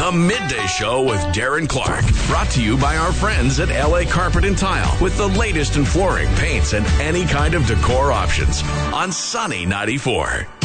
The Midday Show with Darren Clark. Brought to you by our friends at LA Carpet and Tile with the latest in flooring, paints, and any kind of decor options on Sunny 94.